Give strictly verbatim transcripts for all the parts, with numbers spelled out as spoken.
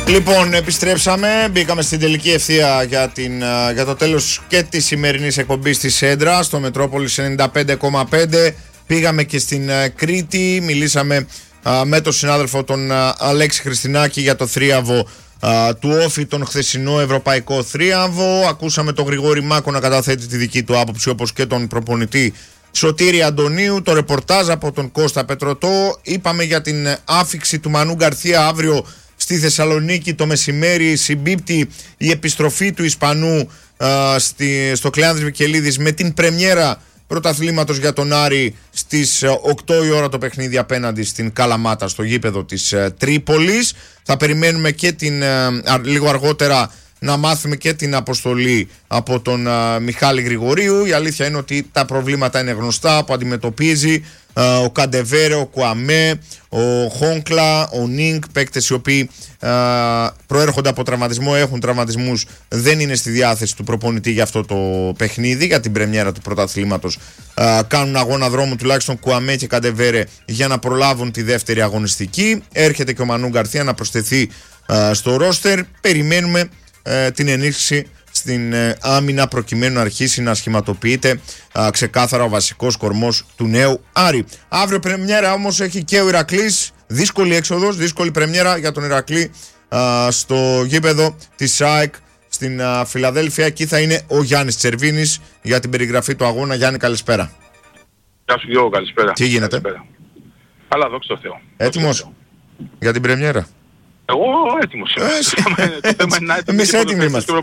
Λοιπόν, επιστρέψαμε, μπήκαμε στην τελική ευθεία για, την, για το τέλος και της σημερινής εκπομπής της Έντρα στο Μετρόπολης ενενήντα πέντε κόμμα πέντε. Πήγαμε και στην Κρήτη, μιλήσαμε α, με τον συνάδελφο τον α, Αλέξη Χριστινάκη για το θρίαμβο α, του Όφη, τον χθεσινό ευρωπαϊκό θρίαμβο. Ακούσαμε τον Γρηγόρη Μάκο να καταθέτει τη δική του άποψη, όπως και τον προπονητή Σωτήρη Αντωνίου, το ρεπορτάζ από τον Κώστα Πετρωτό. Είπαμε για την άφιξη του Μανού Γκαρθία αύριο στη Θεσσαλονίκη το μεσημέρι. Συμπίπτει η επιστροφή του Ισπανού α, στη, στο Κλεάνδρης Βικελίδης με την πρεμιέρα πρωταθλήματος για τον Άρη στις οκτώ η ώρα το παιχνίδι απέναντι στην Καλαμάτα στο γήπεδο της ε, Τρίπολης. Θα περιμένουμε και την, ε, λίγο αργότερα να μάθουμε και την αποστολή από τον ε, Μιχάλη Γρηγορίου. Η αλήθεια είναι ότι τα προβλήματα είναι γνωστά που αντιμετωπίζει ε, ο Καντεβέρε, ο Κουαμέ, ο Χόγκλα, ο Νίνκ, παίκτες οι οποίοι ε, προέρχονται από τραυματισμό, έχουν τραυματισμούς, δεν είναι στη διάθεση του προπονητή για αυτό το παιχνίδι, για την πρεμιέρα του πρωταθλήματος. Ε, κάνουν αγώνα δρόμου τουλάχιστον Κουαμέ και Καντεβέρε για να προλάβουν τη δεύτερη αγωνιστική. Έρχεται και ο Μανού Γκαρθία να προσθεθεί ε, στο ρόστερ. Περιμένουμε ε, την ενίσχυση στην ε, άμυνα προκειμένου να αρχίσει να σχηματοποιείται ε, ξεκάθαρα ο βασικός κορμός του νέου Άρη. Αύριο πρεμιέρα όμως έχει και ο Ηρακλής, δύσκολη έξοδος, δύσκολη πρεμιέρα για τον Ηρακλή ε, στο γήπεδο της ΑΕΚ στην ε, Φιλαδέλφια. Εκεί θα είναι ο Γιάννης Τσερβίνης για την περιγραφή του αγώνα. Γιάννη, καλησπέρα. Γεια σου Γιώργο, καλησπέρα. Τι γίνεται? Καλησπέρα. Καλά, δόξα τω Θεώ. Έτοιμος για την πρεμιέρα? Εγώ έτοιμος είμαι. Το θέμα είναι να εμείς έτοιμοι είμαστε.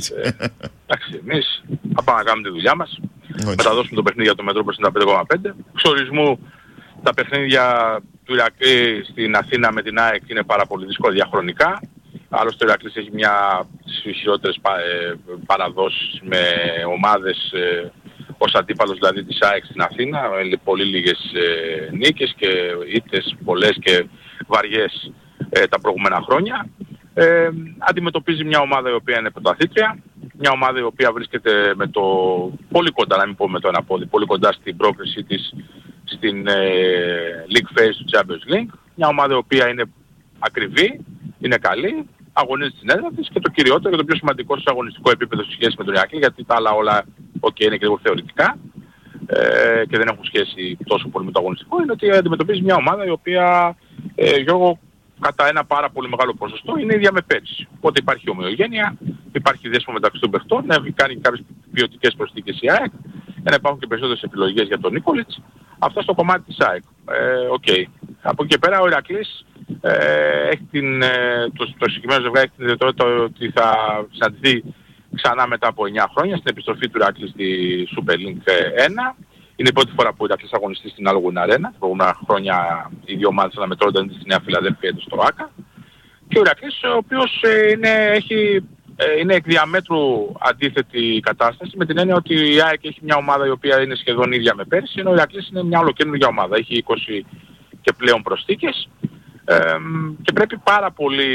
Εντάξει, εμείς θα πάμε να κάνουμε τη δουλειά μας. Μεταδώσουμε το παιχνίδι για το Μετρόπολη ενενήντα πέντε κόμμα πέντε. Εξορισμού τα παιχνίδια του Ηρακλή στην Αθήνα με την ΑΕΚ είναι πάρα πολύ δύσκολα διαχρονικά. Άλλωστε ο Ηρακλής έχει μια στις χειρότερες παραδόσεις με ομάδες ως αντίπαλος δηλαδή της ΑΕΚ στην Αθήνα. Πολύ λίγες νίκες και ήττες πολλές και βαριές Ε, τα προηγούμενα χρόνια. Ε, αντιμετωπίζει μια ομάδα η οποία είναι πρωταθλήτρια, μια ομάδα η οποία βρίσκεται με το πολύ κοντά, να μην πω με το ένα πόδι, πολύ κοντά στην πρόκρισή της στην ε, League Phase του Champions League, μια ομάδα η οποία είναι ακριβή, είναι καλή, αγωνίζει στην έδρα της και το κυριότερο και το πιο σημαντικό στο αγωνιστικό επίπεδο σε σχέση με τον Ηρακλή, γιατί τα άλλα όλα okay, είναι και λίγο θεωρητικά ε, και δεν έχουν σχέση τόσο πολύ με το αγωνιστικό, είναι ότι αντιμετωπίζει μια ομάδα η οποία ε, Γιώργο, κατά ένα πάρα πολύ μεγάλο ποσοστό είναι ίδια με πέρσι. Οπότε υπάρχει ομοιογένεια, υπάρχει δέσμο μεταξύ των παιχτών, να έχει κάνει κάποιες ποιοτικές προσθήκες η ΑΕΚ, για να υπάρχουν και περισσότερες επιλογές για τον Νίκολιτς. Αυτό στο κομμάτι της ΑΕΚ. Ε, okay. Από εκεί και πέρα ο Ηρακλής ε, έχει την, ε, το, το συγκεκριμένο ζευγάρι έχει την ιδιαιτερότητα ότι θα συναντηθεί ξανά μετά από εννιά χρόνια στην επιστροφή του Ηρακλή στη Super League ένα. Είναι η πρώτη φορά που ο Ηρακλής αγωνιστεί στην Άλογουν Αρένα. Τα προηγούμενα χρόνια οι δύο ομάδες αναμετρώνταν στη Νέα Φιλαδέλφια και στο ΆΚΑ. Και ο Ηρακλής, ο οποίος ε, είναι, έχει, ε, είναι εκ διαμέτρου αντίθετη κατάσταση, με την έννοια ότι η ΑΕΚ έχει μια ομάδα η οποία είναι σχεδόν ίδια με πέρσι, ενώ ο Ηρακλής είναι μια ολοκαίνουργια ομάδα. Έχει είκοσι και πλέον προσθήκες ε, και πρέπει πάρα πολύ,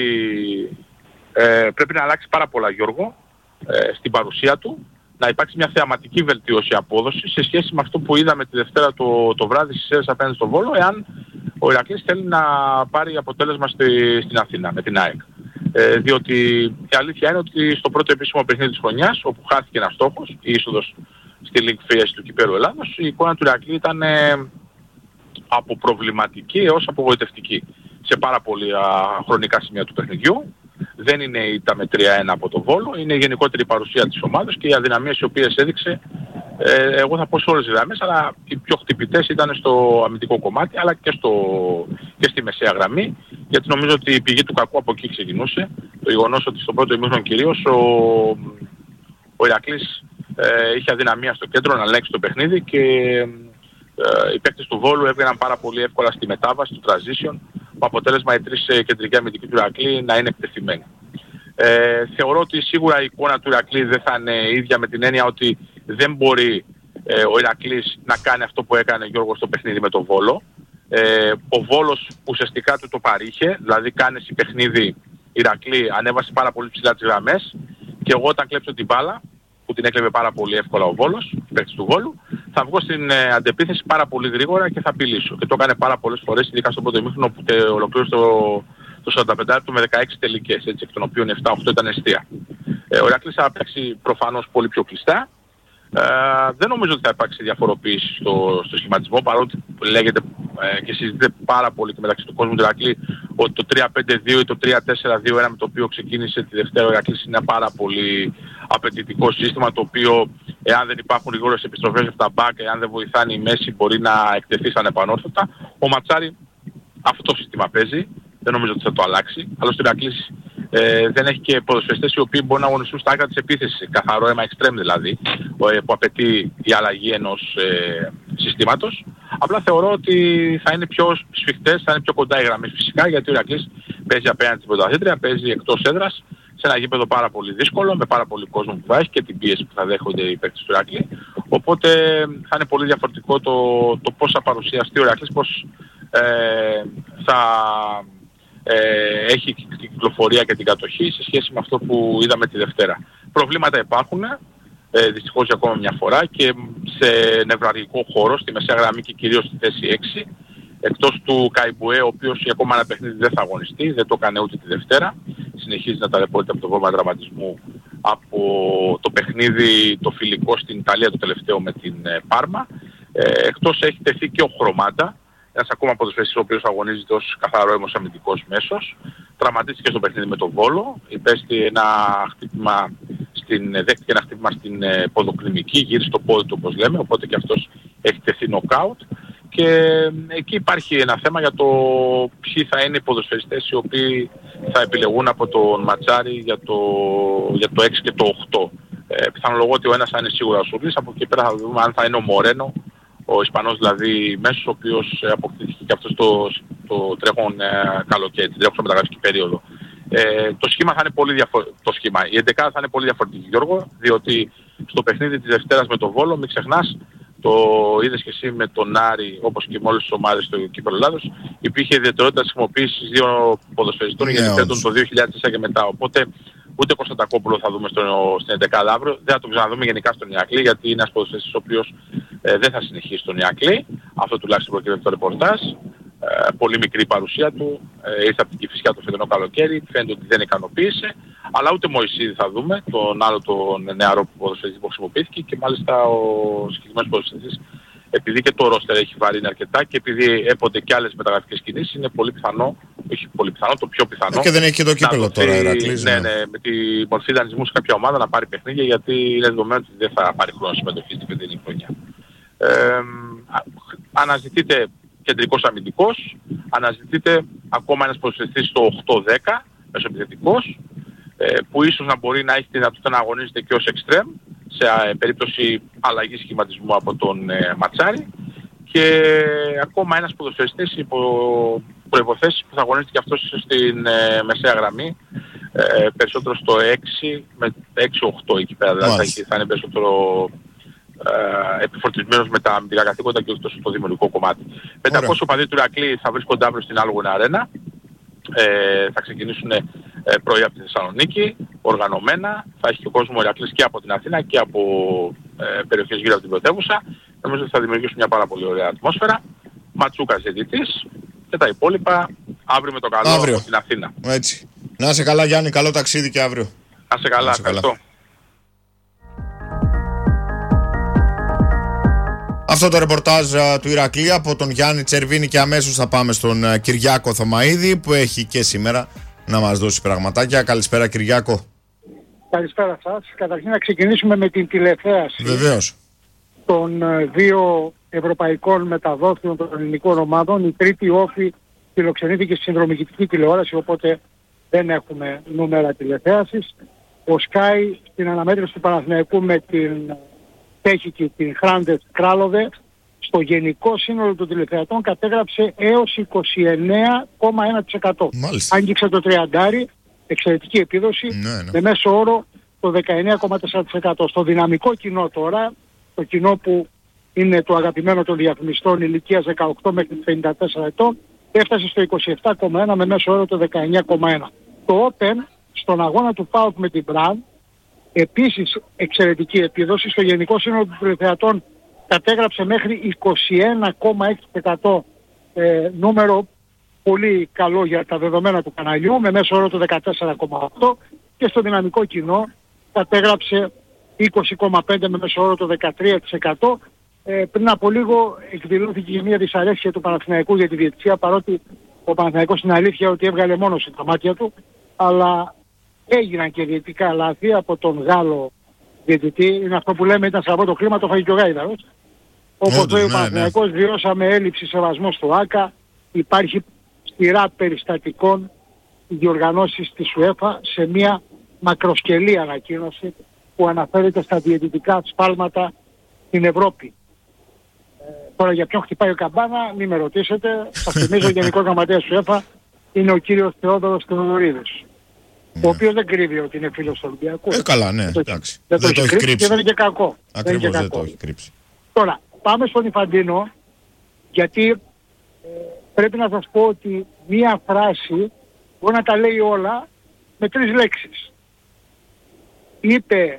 ε, πρέπει να αλλάξει πάρα πολλά, Γιώργο, ε, στην παρουσία του. Να υπάρξει μια θεαματική βελτίωση απόδοση σε σχέση με αυτό που είδαμε τη Δευτέρα το, το βράδυ στις ΣΕΡΕΣ απέναντι στο Βόλο, εάν ο Ηρακλής θέλει να πάρει αποτέλεσμα στη, στην Αθήνα με την ΑΕΚ. Ε, διότι η αλήθεια είναι ότι στο πρώτο επίσημο παιχνίδι της χρονιάς, όπου χάθηκε ένας στόχος, η είσοδος στη League Phase του Κυπέλλου Ελλάδος, η εικόνα του Ηρακλή ήταν ε, από προβληματική έως απογοητευτική σε πάρα πολλά χρονικά σημεία του παιχνιδιού. Δεν είναι η ήττα με τρία ένα από το Βόλο, είναι η γενικότερη παρουσία της ομάδας και οι αδυναμίες οι οποίες έδειξε, ε, εγώ θα πω σε όλες τις γραμμές, αλλά οι πιο χτυπητές ήταν στο αμυντικό κομμάτι, αλλά και, στο, και στη μεσαία γραμμή, γιατί νομίζω ότι η πηγή του κακού από εκεί ξεκινούσε. Το γεγονός ότι στο πρώτο ημίχρονο κυρίως ο, ο Ηρακλής ε, είχε αδυναμία στο κέντρο να ελέγξει το παιχνίδι και ε, οι παίκτες του Βόλου έβγαιναν πάρα πολύ εύκολα στη μετάβαση, του transition, με αποτέλεσμα οι τρεις κεντρικοί αμυντικοί του Ηρακλή να είναι εκτεθειμένοι. Ε, θεωρώ ότι σίγουρα η εικόνα του Ηρακλή δεν θα είναι ίδια, με την έννοια ότι δεν μπορεί ε, ο Ηρακλής να κάνει αυτό που έκανε, Γιώργο, στο παιχνίδι με τον Βόλο. Ε, ο Βόλος ουσιαστικά του το παρήχε, δηλαδή κάνεις η παιχνίδι Ηρακλή, ανέβασε πάρα πολύ ψηλά τις γραμμές και εγώ όταν κλέψω την μπάλα, που την έκλεβε πάρα πολύ εύκολα ο Βόλος, η παίκτης του Βόλου, θα βγω στην ε, αντεπίθεση πάρα πολύ γρήγορα και θα απειλήσω. Και το έκανε πάρα πολλές φορές, ειδικά στο πρώτο ημίχρονο που τε, ολοκλήρωσε το, το σαράντα πέντε λεπτό με δεκαέξι τελικές, έτσι, εκ των οποίων επτά οκτώ ήταν εστία. Ε, ο Ηρακλής θα παίξει προφανώς πολύ πιο κλειστά. Ε, δεν νομίζω ότι θα υπάρξει διαφοροποίηση στο, στο σχηματισμό, παρότι λέγεται ε, και συζητείται πάρα πολύ και μεταξύ του κόσμου του Ηρακλή ότι το τρία πέντε δύο ή το τρία τέσσερα δύο ένα με το οποίο ξεκίνησε τη Δευτέρα ο Ηρακλής είναι ένα πάρα πολύ απαιτητικό σύστημα, το οποίο εάν δεν υπάρχουν γρήγορες επιστροφές από τα μπακ, εάν δεν βοηθάνε η μέση, μπορεί να εκτεθεί σαν επανόρθωτα. Ο Ματσάρη αυτό το σύστημα παίζει, δεν νομίζω ότι θα το αλλάξει. Άλλωστε ο Ηρακλής ε, δεν έχει και ποδοσφαιριστές οι οποίοι μπορούν να αγωνιστούν στα άκρα της επίθεσης, καθαρό αίμα εξτρέμ δηλαδή, ε, που απαιτεί η αλλαγή ενός ε, συστήματος. Απλά θεωρώ ότι θα είναι πιο σφιχτές, θα είναι πιο κοντά οι γραμμές φυσικά, γιατί ο Ηρακλής παίζει απέναντι στην πρωταθλήτρια, παίζει εκτός έδρας, σε ένα γήπεδο πάρα πολύ δύσκολο, με πάρα πολύ κόσμο που θα έχει και την πίεση που θα δέχονται οι παίκτες του Ηρακλή. Οπότε θα είναι πολύ διαφορετικό το, το πώς θα παρουσιαστεί ο Ηρακλής, πώς ε, θα ε, έχει την κυκλοφορία και την κατοχή σε σχέση με αυτό που είδαμε τη Δευτέρα. Προβλήματα υπάρχουν, ε, δυστυχώς για ακόμα μια φορά, και σε νευραλγικό χώρο, στη μεσαία γραμμή και κυρίως στη θέση έξι. Εκτός του Καϊμπουέ, ο οποίος για ακόμα ένα παιχνίδι δεν θα αγωνιστεί, δεν το έκανε ούτε τη Δευτέρα. Συνεχίζει να ταλαιπωρείται από το πρόβλημα τραυματισμού από το παιχνίδι το φιλικό στην Ιταλία το τελευταίο με την Πάρμα. Ε, εκτός έχει τεθεί και ο Χρωμάτα, ένας ακόμα ποδοσφαιριστής ο οποίος αγωνίζεται ως καθαρό έμος αμυντικός μέσος. Τραυματίστηκε στο παιχνίδι με τον Βόλο, υπέστη ένα χτύπημα στην, δέχτηκε ένα χτύπημα στην ποδοκλινική, γύρισε στο πόδι του όπως λέμε, οπότε και αυτός έχει τεθεί νοκάουτ. Και εκεί υπάρχει ένα θέμα για το ποιοι θα είναι οι ποδοσφαιριστές οι οποίοι θα επιλεγούν από τον Ματσάρη για το, για το έξι και το οκτώ. Ε, πιθανολογώ ότι ο ένας θα είναι σίγουρα ο Σουρλής, από εκεί πέρα θα δούμε αν θα είναι ο Μορένο, ο Ισπανός δηλαδή μέσος, ο οποίος αποκτήθηκε και αυτός το, το τρέχον ε, καλοκαίρι, την τρέχουσα μεταγραφική περίοδο. Ε, το σχήμα θα είναι πολύ διαφορετικό. Το σχήμα. Η έντεκα θα είναι πολύ διαφορετική, Γιώργο, διότι στο παιχνίδι της Δευτέρας με τον Βόλο, μην ξεχνάς, το είδες και εσύ με τον Άρη, όπως και με όλες τις ομάδες του Κύπελλου Ελλάδος, υπήρχε ιδιαιτερότητα της χρησιμοποίησης δύο ποδοσφαιριστών yeah, γιατί παίρνουν το δύο χιλιάδες τέσσερα και μετά. Οπότε ούτε Κωνσταντακόπουλο θα δούμε στο, στην έντεκα αύριο, δεν θα τον ξαναδούμε γενικά στον Ηρακλή, γιατί είναι ένας ποδοσφαιριστής ο οποίος ε, δεν θα συνεχίσει στον Ηρακλή. Αυτό τουλάχιστον προκειμένου το ρεπορτάζ. Ε, πολύ μικρή παρουσία του, ε, ήρθε από την Κηφισιά το φετινό καλοκαίρι, φαίνεται ότι δεν ικανοποίησε, αλλά ούτε Μωυσίδη θα δούμε, τον άλλο τον νεαρό ποδοσφαιριστή που χρησιμοποιήθηκε, και μάλιστα ο συγκεκριμένος ποδοσφαιριστής, επειδή και το ρόστερ έχει βαρύνει αρκετά και επειδή έπονται και άλλες μεταγραφικές κινήσεις, είναι πολύ πιθανό, όχι πολύ πιθανό, το πιο πιθανό. Και δεν έχει και το κύπελλο τώρα, Ηρακλής. Ναι, ναι, με τη μορφή δανεισμού σε κάποια ομάδα να πάρει παιχνίδια, γιατί είναι δεδομένο ότι δεν θα πάρει χρόνο συμμετοχή στην φετινή χρονιά. Ε, αναζητείται κεντρικός αμυντικός, αναζητείται ακόμα ένας ποδοσφαιριστής στο οκτώ δέκα, μεσοεπιθετικός, ε, που ίσως να μπορεί να έχει τη δυνατότητα να αγωνίζεται και ως εξτρέμ, σε ε, περίπτωση αλλαγής σχηματισμού από τον ε, Ματσάρη, και ακόμα ένας ποδοσφαιριστής υπό προϋποθέσεις που θα αγωνίζεται και αυτός στην ε, μεσαία γραμμή, ε, περισσότερο στο έξι με έξι οκτώ εκεί πέρα, δηλαδή θα, θα είναι περισσότερο Uh, επιφορτισμένος με τα αμυντικά καθήκοντα και όχι τόσο στο δημιουργικό κομμάτι. πεντακόσιοι οπαδοί του Ηρακλή θα βρίσκονται αύριο στην Άλγον Αρένα. Ε, θα ξεκινήσουν ε, πρωί από τη Θεσσαλονίκη, οργανωμένα. Θα έχει και ο κόσμος ο Ηρακλής και από την Αθήνα και από ε, περιοχές γύρω από την πρωτεύουσα. Νομίζω ότι θα δημιουργήσουν μια πάρα πολύ ωραία ατμόσφαιρα. Ματσούκας διαιτητής και τα υπόλοιπα αύριο με το καλό αύριο. Από την Αθήνα. Έτσι. Να είσαι καλά, Γιάννη, καλό ταξίδι και αύριο. Να είσαι καλά, ευχαριστώ. Αυτό το ρεπορτάζ uh, του Ηρακλή από τον Γιάννη Τσερβίνη, και αμέσως θα πάμε στον uh, Κυριάκο Θωμαίδη, που έχει και σήμερα να μας δώσει πραγματάκια. Καλησπέρα, Κυριάκο. Καλησπέρα σας. Καταρχήν να ξεκινήσουμε με την τηλεθέαση. Βεβαίως. Των uh, δύο ευρωπαϊκών μεταδόσεων των ελληνικών ομάδων. Η τρίτη όφη φιλοξενήθηκε στη συνδρομητική τηλεόραση, οπότε δεν έχουμε νούμερα τηλεθέασης. Ο Sky στην αναμέτρηση του Παναθηναϊκού με την Τέχικη, την Χράντες Κράλοβε, στο γενικό σύνολο των τηλεθεατών κατέγραψε έως είκοσι εννέα κόμμα ένα τοις εκατό. Άγγιξε το τριαντάρι, εξαιρετική επίδοση, ναι, ναι. με μέσο όρο το δεκαεννέα κόμμα τέσσερα τοις εκατό. Στο δυναμικό κοινό τώρα, το κοινό που είναι το αγαπημένο των διαφημιστών ηλικίας δεκαοκτώ μέχρι πενήντα τέσσερα ετών, έφτασε στο είκοσι επτά κόμμα ένα με μέσο όρο το δεκαεννέα κόμμα ένα. Το Open στον αγώνα του ΠΑΟΚ με την Μπραν, επίσης εξαιρετική επίδοση, στο γενικό σύνολο των τηλεθεατών κατέγραψε μέχρι είκοσι ένα κόμμα έξι τοις εκατό ε, νούμερο πολύ καλό για τα δεδομένα του καναλιού, με μέσο όρο το δεκατέσσερα κόμμα οκτώ και στο δυναμικό κοινό κατέγραψε είκοσι κόμμα πέντε με μέσο όρο το δεκατρία τοις εκατό. Ε, πριν από λίγο εκδηλώθηκε μια δυσαρέσκεια του Παναθηναϊκού για τη διαιτησία, παρότι ο Παναθηναϊκός είναι αλήθεια ότι έβγαλε μόνος τα μάτια του, αλλά έγιναν και διαιτητικά λάθη από τον Γάλλο διαιτητή. Είναι αυτό που λέμε, ήταν σαββό το κλίμα, το φάγει και ο Γάιδαρος. Όπως λέει ο Παναθηναϊκός, ναι, ναι. Βιώσαμε έλλειψη σεβασμού στο ΆΚΑ, υπάρχει σειρά περιστατικών διοργανώσεις της UEFA σε μια μακροσκελή ανακοίνωση που αναφέρεται στα διαιτητικά σφάλματα στην Ευρώπη. Ε, τώρα για ποιον χτυπάει ο καμπάνα, μην με ρωτήσετε. Σας θυμίζω ο Γενικός Γραμματέας του UEFA είναι ο κύριος Θεόδωρος Θεοδωρίδης. Ναι. Ο οποίος δεν κρύβει ότι είναι φίλος του Ολυμπιακού. Ε, καλά, ναι, εντάξει. Δεν, δεν το έχει κρύψει και δεν είναι και κακό. Ακριβώς, δεν, δεν το έχει κρύψει. Τώρα, πάμε στον Ιφαντίνο, γιατί ε, πρέπει να σας πω ότι μία φράση μπορεί να τα λέει όλα με τρεις λέξεις. Είπε ε,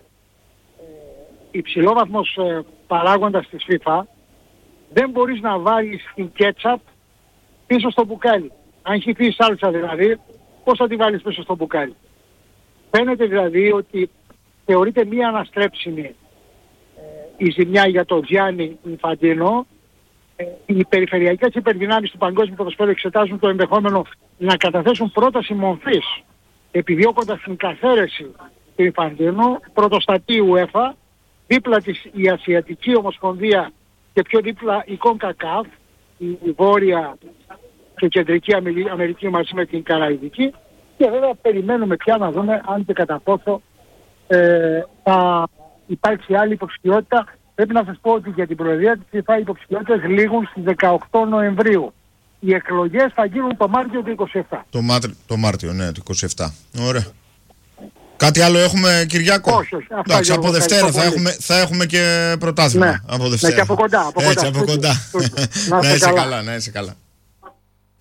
υψηλόβαθμος ε, παράγοντας της FIFA, δεν μπορείς να βάλεις την κέτσαπ πίσω στο μπουκάλι. Αν έχει πει σάλτσα δηλαδή, πώς θα τη βάλεις πίσω στο μπουκάλι. Φαίνεται δηλαδή ότι θεωρείται μία αναστρέψιμη ε, η ζημιά για τον Γιάννη Ινφαντίνο. Ε, οι περιφερειακές υπερδυνάμεις του παγκόσμιου ποδοσφαίρου εξετάζουν το ενδεχόμενο να καταθέσουν πρόταση μορφής επιδιώκοντας την καθαίρεση του Ινφαντίνο, πρωτοστατή UEFA, δίπλα της η Ασιατική Ομοσπονδία και πιο δίπλα η CONCACAF, η Βόρεια και Κεντρική Αμερική μαζί με την Καραϊβική, και βέβαια περιμένουμε πια να δούμε αν και κατά πόσο ε, θα υπάρξει άλλη υποψηφιότητα. Πρέπει να σας πω ότι για την προεδρία της FIFA οι υποψηφιότητες λήγουν στις δεκαοκτώ Νοεμβρίου. Οι εκλογές θα γίνουν το Μάρτιο του είκοσι επτά. Το, Μάρτιο, το Μάρτιο, ναι, του είκοσι επτά. Ωραία. Κάτι άλλο έχουμε, Κυριάκο? Όχι, όχι. Εντάξει, από Δευτέρα θα έχουμε, θα έχουμε και πρωτάθλημα. Ναι, από Δευτέρα. Ναι, και από κοντά. Από Έτσι, κοντά. από κοντά. Να είσαι καλά. καλά, να είσαι καλά.